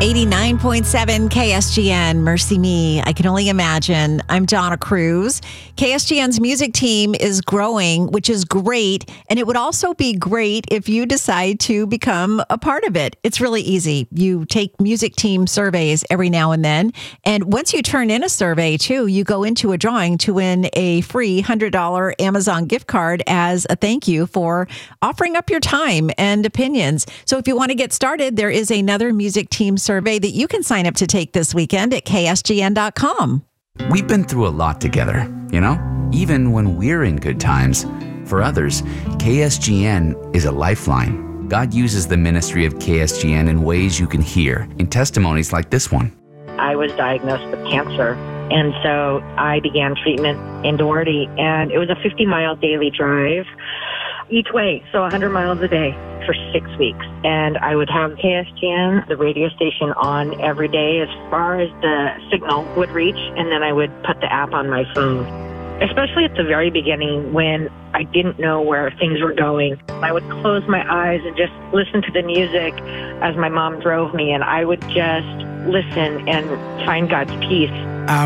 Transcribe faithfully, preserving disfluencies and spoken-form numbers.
eighty-nine point seven K S G N, Mercy Me, I Can Only Imagine. I'm Donna Cruz. K S G N's music team is growing, which is great. And it would also be great if you decide to become a part of it. It's really easy. You take music team surveys every now and then. And once you turn in a survey, too, you go into a drawing to win a free one hundred dollars Amazon gift card as a thank you for offering up your time and opinions. So if you want to get started, there is another music team survey survey that you can sign up to take this weekend at K S G N dot com. We've been through a lot together, you know, even when we're in good times. For others, K S G N is a lifeline. God uses the ministry of K S G N in ways you can hear in testimonies like this one. I was diagnosed with cancer, and so I began treatment in Doherty, and it was a fifty-mile daily drive each way, so one hundred miles a day for six weeks. And I would have K S G N, the radio station, on every day as far as the signal would reach, and then I would put the app on my phone. Especially at the very beginning when I didn't know where things were going. I would close my eyes and just listen to the music as my mom drove me, and I would just listen and find God's peace.